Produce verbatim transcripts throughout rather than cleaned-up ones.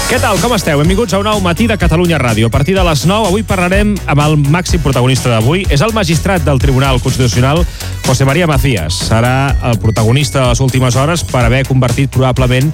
Què tal, com esteu? Benvinguts a un nou matí de Catalunya Ràdio. A partir de les nou, avui parlarem amb el màxim protagonista d'avui. És el magistrat del Tribunal Constitucional, José María Macías. Serà el protagonista de les últimes hores per haver convertit probablement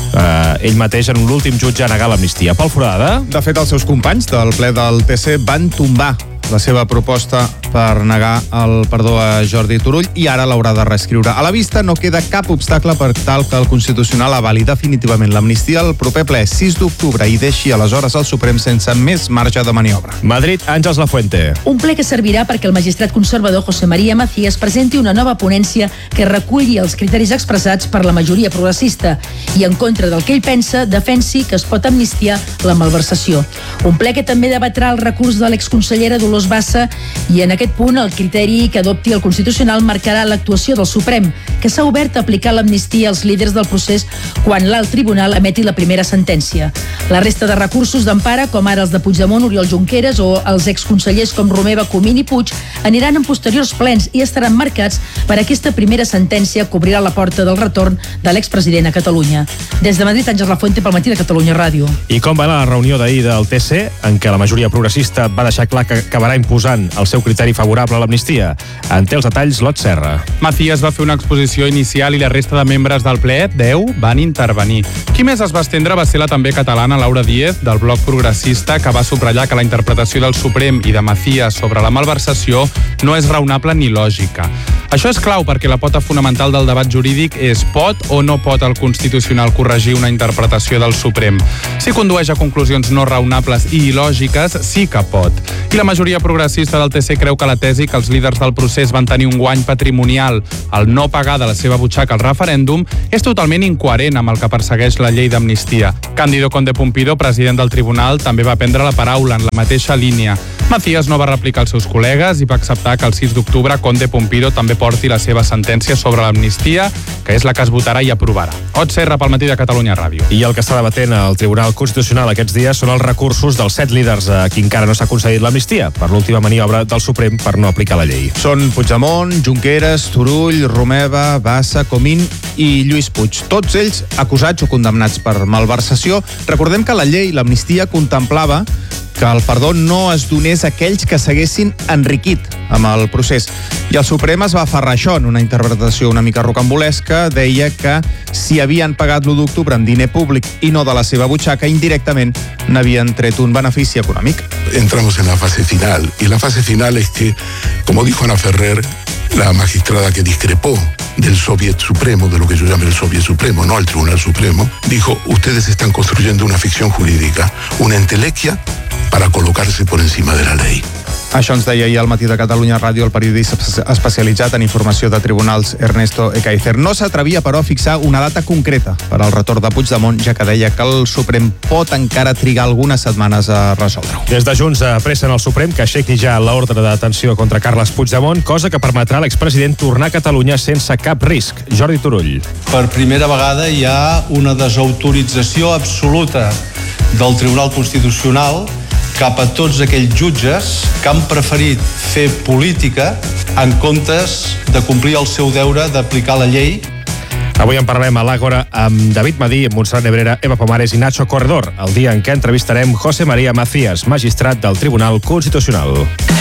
eh, ell mateix en l'últim jutge a negar l'amnistia. Pol Foradada? De fet, els seus companys del ple del T C van tombar la seva proposta per negar el perdó a Jordi Turull i ara l'haurà de reescriure. A la vista no queda cap obstacle per tal que el Constitucional avali definitivament l'amnistia el proper ple sis d'octubre i deixi aleshores el Suprem sense més marge de maniobra. Madrid, Àngels Lafuente. Un ple que servirà perquè el magistrat conservador José María Macías presenti una nova ponència que reculli els criteris expressats per la majoria progressista i, en contra del que ell pensa, defensi que es pot amnistiar la malversació. Un ple que també debatrà el recurs de l'exconsellera Dolors Bassa i, en aquest punt, el criteri que adopti el Constitucional marcarà l'actuació del Suprem, que s'ha obert a aplicar l'amnistia als líders del procés quan l'alt tribunal emeti la primera sentència. La resta de recursos d'empara, com ara els de Puigdemont, Oriol Junqueras o els exconsellers com Romeva, Comín i Puig, aniran en posteriors plens i estaran marcats per aquesta primera sentència que obrirà la porta del retorn de l'expresident a Catalunya. Des de Madrid, Àngels Lafuente, pel matí de Catalunya Ràdio. I com va anar la reunió d'ahir del T C, en què la majoria progressista va deixar clar que acabarà imposant el seu criteri favorable a l'amnistia? En té els detalls Lot Serra. Macías va fer una exposició inicial i la resta de membres del ple, deu, van intervenir. Qui més es va estendre va ser la també catalana Laura Díez, del bloc progressista, que va subratllar que la interpretació del Suprem i de Macías sobre la malversació no és raonable ni lògica. Això és clau perquè la pota fonamental del debat jurídic és pot o no pot el Constitucional corregir una interpretació del Suprem. Si condueix a conclusions no raonables i il·lògiques, sí que pot. I la majoria progressista del T C creu que la tesi que els líders del procés van tenir un guany patrimonial al no pagar de la seva butxaca al referèndum és totalment incoherent amb el que persegueix la llei d'amnistia. Cándido Conde Pumpido, president del tribunal, també va prendre la paraula en la mateixa línia. Macías no va replicar els seus col·legues i va acceptar que el sis d'octubre Conde Pumpido també porti la seva sentència sobre l'amnistia, que és la que es votarà i aprovarà. Ot Serra, pel matí de Catalunya Ràdio. I el que està debatent al Tribunal Constitucional aquests dies són els recursos dels set líders a qui encara no s'ha concedit l'amnistia per l'última maniobra del Suprem per no aplicar la llei. Són Puigdemont, Junqueras, Turull, Romeva, Bassa, Comín i Lluís Puig. Tots ells acusats o condemnats per malversació. Recordem que la llei, l'amnistia, contemplava que el perdó no es donés a aquells que s'haguessin enriquit amb el procés. I el Suprem es va aferrar això en una interpretació una mica rocambolesca. Deia que si havien pagat l'u d'octubre amb diner públic i no de la seva butxaca, indirectament n'havien tret un benefici econòmic. Entramos en la fase final, y la fase final es que, como dijo Ana Ferrer, la magistrada que discrepó del Soviet Supremo, de lo que yo llamo el Soviet Supremo, no el Tribunal Supremo, dijo: ustedes están construyendo una ficción jurídica, una entelequia para colocarse por encima de la ley. Això ens deia ahir al matí de Catalunya Ràdio el periodista especialitzat en informació de tribunals Ernesto Ekaizer. No s'atrevia, però, a fixar una data concreta per al retorn de Puigdemont, ja que deia que el Suprem pot encara trigar algunes setmanes a resoldre-ho. Des de Junts pressen al Suprem que aixequi ja l'ordre de detenció contra Carles Puigdemont, cosa que permetrà a l'expresident tornar a Catalunya sense cap risc. Jordi Turull. Per primera vegada hi ha una desautorització absoluta del Tribunal Constitucional cap a tots aquells jutges que han preferit fer política en comptes de complir el seu deure d'aplicar la llei. Avui en parlarem a l'Àgora amb David Madí, amb Montserrat Nebrera, Eva Pomares i Nacho Corredor, el dia en què entrevistarem José María Macías, magistrat del Tribunal Constitucional.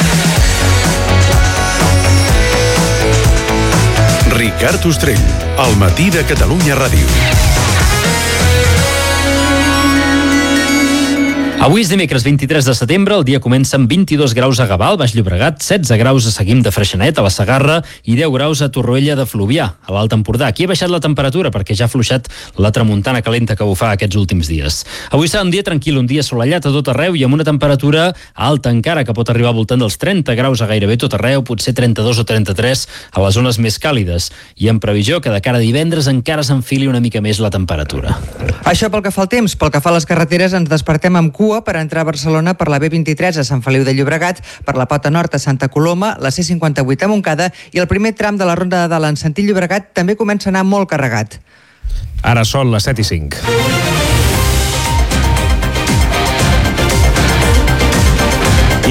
Ricard Ostrell, al matí de Catalunya Ràdio. Avui és dimecres vint-i-tres de setembre, el dia comença amb vint-i-dos graus a Gavà, al Baix Llobregat, setze graus a Seguim de Freixenet, a la Segarra, i deu graus a Torroella de Fluvià, a l'Alt Empordà. Aquí ha baixat la temperatura perquè ja ha fluixat la tramuntana calenta que bufa aquests últims dies. Avui serà un dia tranquil, un dia assolellat a tot arreu i amb una temperatura alta encara, que pot arribar al voltant dels trenta graus a gairebé tot arreu, potser trenta-dos o trenta-tres a les zones més càlides. I en previsió que de cara a divendres encara s'enfili una mica més la temperatura. Això pel que fa al temps. Pel que fa a les carreteres, ens despertem amb cua per entrar a Barcelona per la B vint-i-tres a Sant Feliu de Llobregat, per la Pota Nord a Santa Coloma, la C cinquanta-vuit a Montcada i el primer tram de la Ronda de Dalt en sentit Llobregat també comença a anar molt carregat. Ara són les set i cinc. I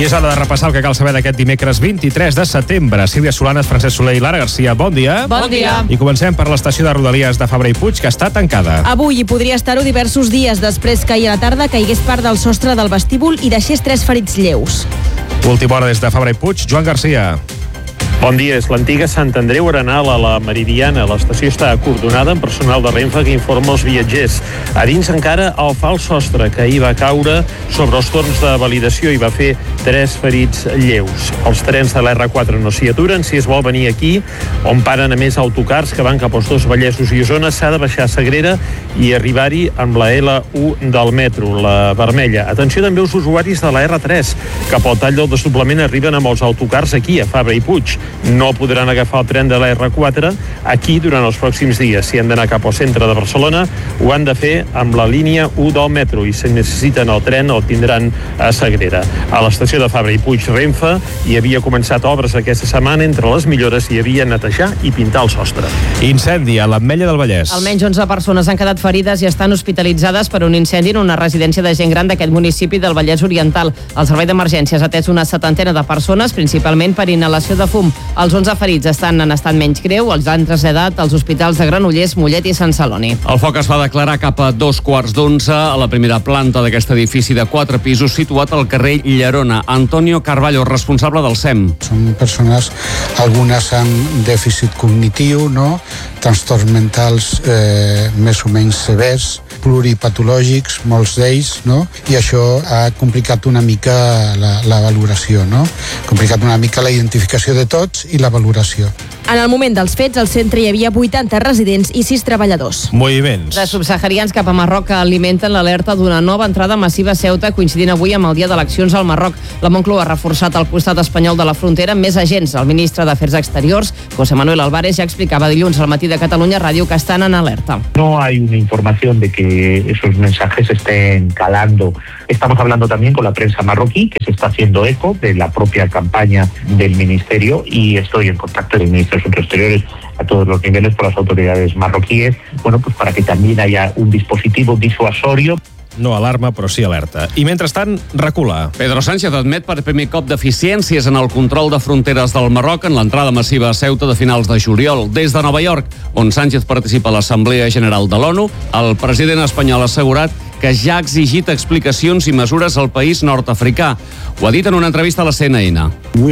I és hora de repassar el que cal saber d'aquest dimecres vint-i-tres de setembre. Sílvia Solanes, Francesc Soler i Lara Garcia, bon dia. Bon dia. I comencem per l'estació de Rodalies de Fabra i Puig, que està tancada. Avui hi podria estar-ho diversos dies després que ahir a la tarda caigués part del sostre del vestíbul i deixés tres ferits lleus. Última hora des de Fabra i Puig, Joan Garcia. Bon dia, és l'antiga Sant Andreu Arenal a la Meridiana. L'estació està acordonada amb personal de Renfe que informa els viatgers. A dins encara el fals sostre que ahir va caure sobre els torns de validació i va fer tres ferits lleus. Els trens de l'R quatre no s'hi aturen. Si es vol venir aquí, on paren a més autocars que van cap als dos Vallesos i Osona, s'ha de baixar a Sagrera i arribar-hi amb la L u del metro, la vermella. Atenció també als usuaris de la R tres. Cap al tall del desdoblament arriben amb els autocars aquí, a Fabra i Puig. No podran agafar el tren de la R quatre aquí durant els pròxims dies. Si han d'anar cap al centre de Barcelona, ho han de fer amb la línia u del metro i si necessiten el tren el tindran a Sagrera. A l'estació de Fabra i Puig Renfe hi havia començat obres aquesta setmana. Entre les millores hi havia netejar i pintar el sostre. Incendi a l'Ametlla del Vallès. Almenys onze persones han quedat ferides i estan hospitalitzades per un incendi en una residència de gent gran d'aquest municipi del Vallès Oriental. El servei d'emergències ha atès una setantena de persones, principalment per inhalació de fum. Els onze ferits estan en estat menys greu, els han traslladat als hospitals de Granollers, Mollet i Sant Celoni. El foc es va declarar cap a dos quarts d'onze a la primera planta d'aquest edifici de quatre pisos situat al carrer Llerona. Antonio Carballo, responsable del S E M. Són persones, algunes amb dèficit cognitiu, no? Trastorns mentals eh, més o menys severs, pluripatològics, molts d'ells, no? I això ha complicat una mica la, la valoració, no? Complicat una mica la identificació de tots i la valoració. En el moment dels fets, al centre hi havia vuitanta residents i sis treballadors. Moviments. De subsaharians cap a Marroc que alimenten l'alerta d'una nova entrada massiva a Ceuta, coincidint avui amb el dia d'eleccions al Marroc. La Moncloa ha reforçat al costat espanyol de la frontera amb més agents. El ministre d'Afers Exteriors, José Manuel Álvarez, ja explicava dilluns al Matí de Catalunya Ràdio que estan en alerta. No hay una información de que esos mensajes estén calando. Estamos hablando también con la prensa marroquí, que se está haciendo eco de la propia campaña del ministerio, y estoy en contacto con el ministro de Asuntos Exteriores a todos los niveles por las autoridades marroquíes, bueno, pues para que también haya un dispositivo disuasorio. No alarma, però sí alerta. I mentrestant, recula. Pedro Sánchez admet per primer cop deficiències en el control de fronteres del Marroc en l'entrada massiva a Ceuta de finals de juliol. Des de Nova York, on Sánchez participa a l'Assemblea General de l'ONU, el president espanyol ha assegurat que ja ha exigit explicacions i mesures al país nord-africà. Ho ha dit en una entrevista a la C N N.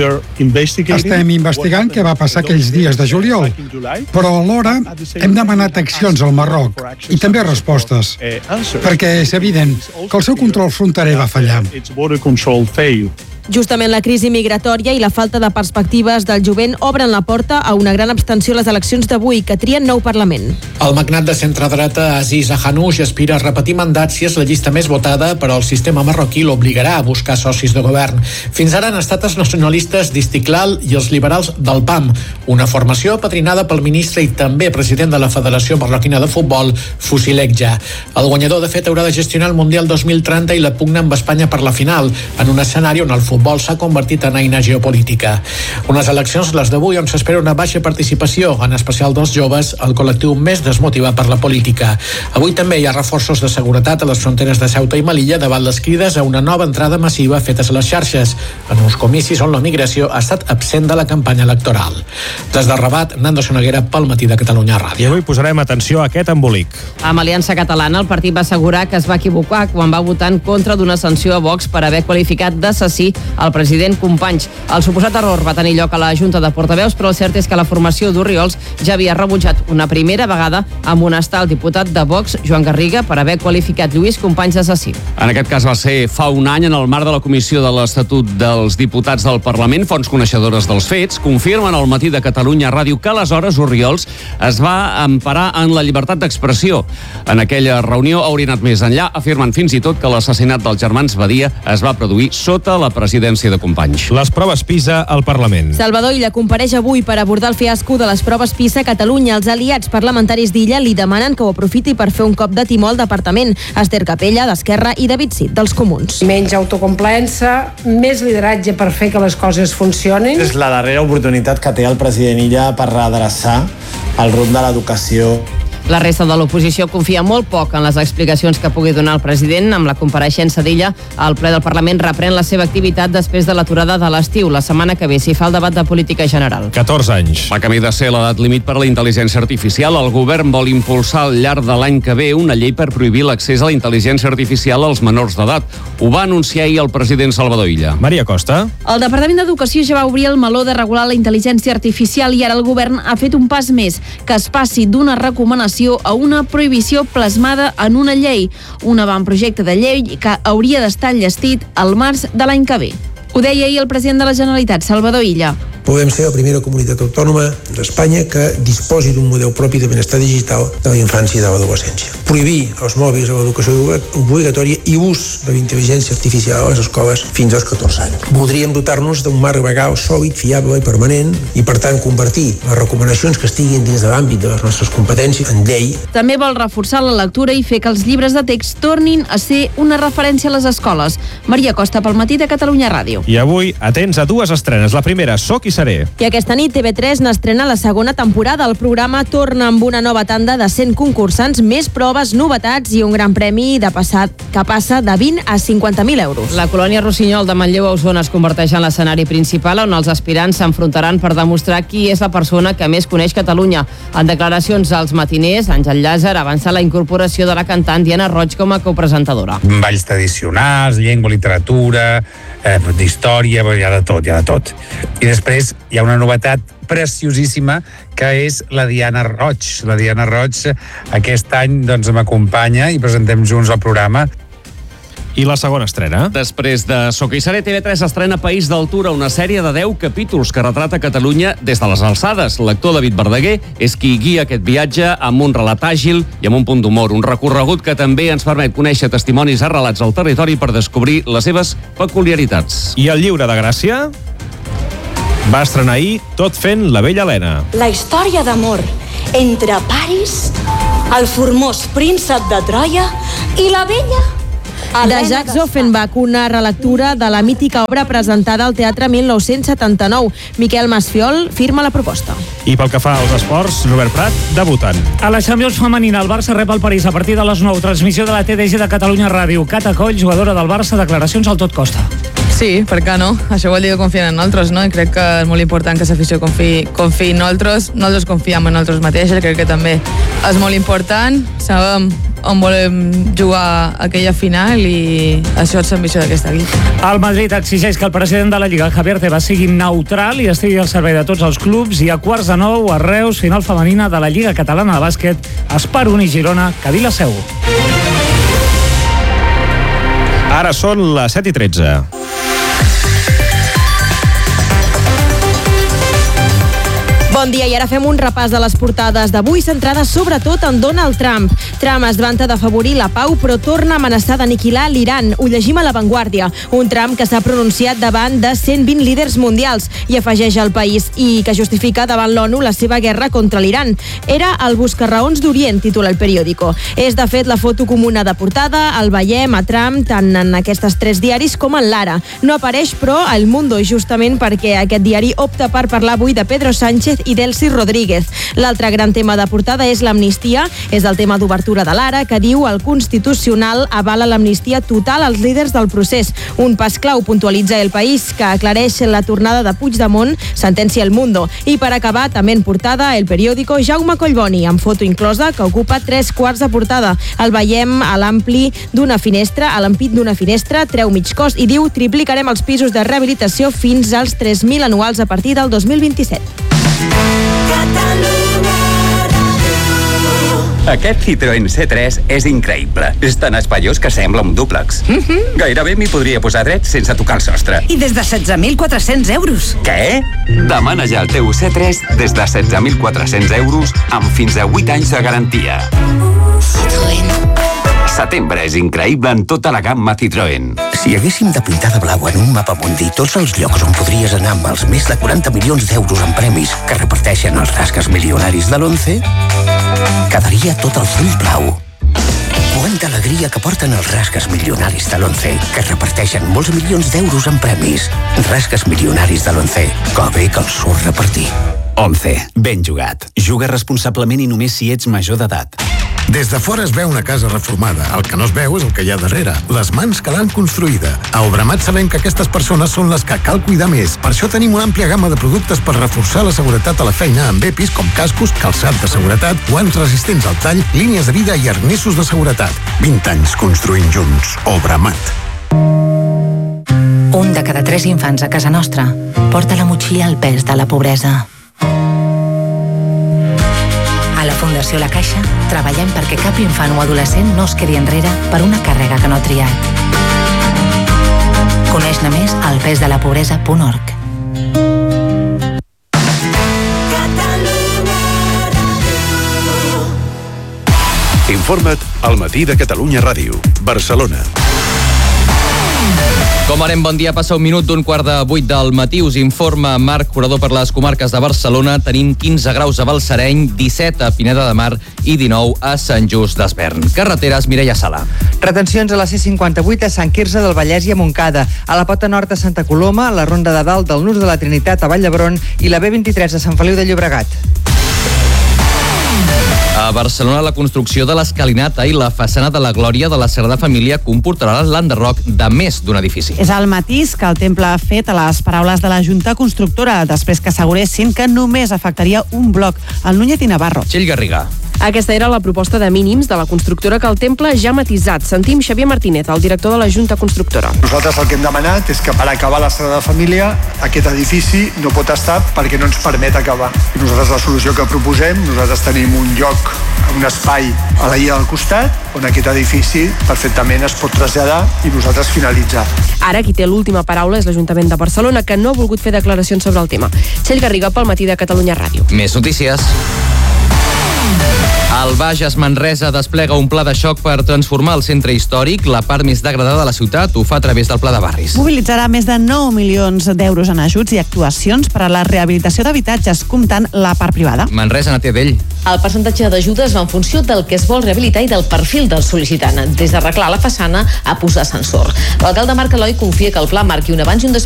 Estem investigant què va passar aquells dies de juliol, però alhora hem demanat accions al Marroc i també respostes, perquè és evident que el seu control fronterer va fallar. Justament la crisi migratòria i la falta de perspectives del jovent obren la porta a una gran abstenció a les eleccions d'avui, que trien nou Parlament. El magnat de centre-dreta Aziz Ahanouch aspira a repetir mandats si és la llista més votada, però el sistema marroquí l'obligarà a buscar socis de govern. Fins ara han estat els nacionalistes d'Istiklal i els liberals del P A M, una formació patrinada pel ministre i també president de la Federació Marroquina de Futbol, Fusilekja. El guanyador, de fet, haurà de gestionar el Mundial dos mil trenta i la pugna amb Espanya per la final, en un escenari on el futbol s'ha convertit en eina geopolítica. Unes eleccions, les d'avui, on s'espera una baixa participació, en especial dels joves, el col·lectiu més desmotivat per la política. Avui també hi ha reforços de seguretat a les fronteres de Ceuta i Melilla davant les crides a una nova entrada massiva fetes a les xarxes, en uns comicis on la migració ha estat absent de la campanya electoral. Des de Rabat, Nando Soneguera, pel Matí de Catalunya Ràdio. I avui posarem atenció a aquest embolic. Amb Aliança Catalana, el partit va assegurar que es va equivocar quan va votar en contra d'una sanció a Vox per haver qualificat d'assassí el president Companys. El suposat error va tenir lloc a la Junta de Portaveus, però el cert és que la formació d'Orriols ja havia rebutjat una primera vegada amonestar el diputat de Vox, Joan Garriga, per haver qualificat Lluís Companys d'assassí. En aquest cas va ser fa un any en el marc de la Comissió de l'Estatut dels Diputats del Parlament. Fonts coneixedores dels fets confirmen al Matí de Catalunya Ràdio que aleshores Orriols es va emparar en la llibertat d'expressió. En aquella reunió hauria anat més enllà, afirmen fins i tot que l'assassinat dels germans Badia es va produir sota la presidència de Companys. Les proves PISA al Parlament. Salvador Illa compareix avui per abordar el fiasco de les proves PISA a Catalunya. Els aliats parlamentaris d'Illa li demanen que ho aprofiti per fer un cop de timó al departament. Esther Capella, d'Esquerra, i David Cid, dels Comuns. Menys autocomplaença, més lideratge per fer que les coses funcionin. És la darrera oportunitat que té el president Illa per redreçar el rumb de l'educació. La resta de l'oposició confia molt poc en les explicacions que pugui donar el president. Amb la compareixença d'ella, el ple del Parlament reprèn la seva activitat després de l'aturada de l'estiu. La setmana que ve s'hi fa el debat de política general. catorze anys. Va camí de ser l'edat límit per a la intel·ligència artificial. El govern vol impulsar al llarg de l'any que ve una llei per prohibir l'accés a la intel·ligència artificial als menors d'edat. Ho va anunciar ahir el president Salvador Illa. Maria Costa. El Departament d'Educació ja va obrir el meló de regular la intel·ligència artificial i ara el govern ha fet un pas més, que es passi d'una recomanació a una prohibició plasmada en una llei. Un avantprojecte de llei que hauria d'estar enllestit al març de l'any que ve. Ho deia ahir el president de la Generalitat, Salvador Illa. Podem ser la primera comunitat autònoma d'Espanya que disposi d'un model propi de benestar digital de la infància i de l'adolescència. Prohibir els mòbils a l'educació obligatòria i ús de la intel·ligència artificial a les escoles fins als catorze anys. Voldríem dotar-nos d'un marc legal sòlid, fiable i permanent i, per tant, convertir les recomanacions que estiguin dins de l'àmbit de les nostres competències en llei. També vol reforçar la lectura i fer que els llibres de text tornin a ser una referència a les escoles. Maria Costa, pel Matí de Catalunya Ràdio. I avui, atents a dues estrenes. La primera, Soc i seré. I aquesta nit T V tres n'estrena la segona temporada. El programa torna amb una nova tanda de cent concursants, més proves, novetats i un gran premi de passat que passa de vint a cinquanta mil euros. La colònia Rossinyol de Manlleu a Osona es converteix en l'escenari principal on els aspirants s'enfrontaran per demostrar qui és la persona que més coneix Catalunya. En declaracions als matiners, Àngel Llàzer avança la incorporació de la cantant Diana Roig com a copresentadora. Balls tradicionals, llengua, literatura, eh, d'història, hi ha de tot, hi ha de tot. I després hi ha una novetat preciosíssima que és la Diana Roig. La Diana Roig aquest any doncs, m'acompanya i presentem junts el programa. I la segona estrena? Després de Soc i seré, T V tres estrena País d'Altura, una sèrie de deu capítols que retrata Catalunya des de les alçades. L'actor David Verdaguer és qui guia aquest viatge amb un relat àgil i amb un punt d'humor. Un recorregut que també ens permet conèixer testimonis arrelats al territori per descobrir les seves peculiaritats. I el llibre de Gràcia? Va estrenar ahir Tot fent la vella Helena. La història d'amor entre Paris, el formós príncep de Troia i la vella de Jacques Offenbach, una relectura de la mítica obra presentada al Teatre mil nou-cents setanta-nou. Miquel Masfiol firma la proposta. I pel que fa als esports, Robert Prat, debutant. A la Champions femenina, el Barça rep el París a partir de les nou. Transmissió de la T D G de Catalunya Ràdio. Cata Coll, jugadora del Barça, declaracions al tot costa. Sí, per què no? Això vol dir que confien en nosaltres, no? I crec que és molt important que l'afició confiï, confiï en nosaltres. Nosaltres confiem en nosaltres mateixes, crec que també és molt important. Sabem on volem jugar aquella final i això és l'ambició d'aquest equip. El Madrid exigeix que el president de la Lliga, Javier Tebas, sigui neutral i estigui al servei de tots els clubs. I a quarts de nou, a Reus, final femenina de la Lliga Catalana de Bàsquet, Esperon i Girona, Cadí la Seu. Ara són les set i tretze. Bon dia, i ara fem un repàs de les portades d'avui, centrades sobretot en Donald Trump. Trump es vanta d'afavorir la pau, però torna a amenaçar d'aniquilar l'Iran. Ho llegim a La Vanguardia. Un Trump que s'ha pronunciat davant de cent vint líders mundials i afegeix al país i que justifica davant l'ONU la seva guerra contra l'Iran. Era el buscarraons d'Orient, titula el periòdico. És, de fet, la foto comuna de portada. El veiem a Trump tant en aquestes tres diaris com en l'Ara. No apareix, però, a El Mundo, justament perquè aquest diari opta per parlar avui de Pedro Sánchez i Delcy Rodríguez. L'altre gran tema de portada és l'amnistia. És el tema d'obertura de l'Ara, que diu el Constitucional avala l'amnistia total als líders del procés. Un pas clau, puntualitza El País, que aclareix la tornada de Puigdemont, sentència El Mundo. I per acabar, també en portada, El Periódico, Jaume Collboni, amb foto inclosa, que ocupa tres quarts de portada. El veiem a l'ampli d'una finestra, a l'ampit d'una finestra, treu mig cos i diu triplicarem els pisos de rehabilitació fins als tres mil anuals a partir del dos mil vint-i-set. Aquest Citroën C tres és increïble. És tan espaiós que sembla un dúplex. Mm-hmm. Gairebé m'hi podria posar dret sense tocar el sostre. I des de setze mil quatre-cents euros. Què? Demana ja el teu C tres des de setze mil quatre-cents euros amb fins a vuit anys de garantia. Citroën. Setembre és increïble en tota la gamma Citroën. Si haguéssim de pintar de blau en un mapa mundi tots els llocs on podries anar amb els més de quaranta milions d'euros en premis que reparteixen els rasques milionaris de l'Once, quedaria tot el full blau. Quanta alegria que porten els rasques milionaris de l'Once, que reparteixen molts milions d'euros en premis. Rasques milionaris de l'Once, que bé que els surt repartir. Once. Ben jugat. Juga responsablement i només si ets major d'edat. Des de fora es veu una casa reformada. El que no es veu és el que hi ha darrere. Les mans que l'han construïda. A Obramat sabem que aquestes persones són les que cal cuidar més. Per això tenim una àmplia gamma de productes per reforçar la seguretat a la feina amb E P Is com cascos, calçat de seguretat, guants resistents al tall, línies de vida i arnessos de seguretat. vint anys construint junts. Obramat. Un de cada tres infants a casa nostra porta la motxilla al pes de la pobresa. A la Fundació La Caixa treballem perquè cap infant o adolescent no es quedi enrere per una càrrega que no ha triat. Coneix-ne més al pes de la pobresa punt org. Informa't al Matí de Catalunya Ràdio, Barcelona. Com anem, bon dia, passa un minut d'un quart de vuit del matí, us informa Marc Curador per les comarques de Barcelona. Tenim quinze graus a Balsareny, disset a Pineda de Mar i dinou a Sant Just d'Espern. Carreteres, Mireia Sala. Retencions a la C cinquanta-vuit a Sant Quirze del Vallès i a Montcada, a la Pota Nord a Santa Coloma, a la Ronda de Dalt del Nus de la Trinitat a Vall d'Hebron i la B vint-i-tres a Sant Feliu de Llobregat. A Barcelona, la construcció de l'Escalinata i la façana de la Glòria de la Sagrada Família comportarà l'enderroc de més d'un edifici. És el matís que el temple ha fet a les paraules de la Junta Constructora, després que asseguressin que només afectaria un bloc, el Núñez i Navarro. Txell Garriga. Aquesta era la proposta de mínims de la constructora que el temple ja ha matisat. Sentim Xavier Martínez, el director de la Junta Constructora. Nosaltres el que hem demanat és que per acabar la Sagrada Família aquest edifici no pot estar perquè no ens permet acabar. I nosaltres la solució que proposem, nosaltres tenim un lloc, un espai a la illa del costat on aquest edifici perfectament es pot traslladar i nosaltres finalitzar. Ara qui té l'última paraula és l'Ajuntament de Barcelona, que no ha volgut fer declaracions sobre el tema. Txell Garriga pel Matí de Catalunya Ràdio. Més notícies. El Bages Manresa desplega un pla de xoc per transformar el centre històric, la part més degradada de la ciutat. Ho fa a través del Pla de Barris. Mobilitzarà més de nou milions d'euros en ajuts i actuacions per a la rehabilitació d'habitatges, comptant la part privada. Manresa, Naté Dell. El percentatge d'ajudes va en funció del que es vol rehabilitar i del perfil del sol·licitant, des d'arreglar la façana a posar ascensor. L'alcalde Marc Eloi confia que el pla marqui un abans i un després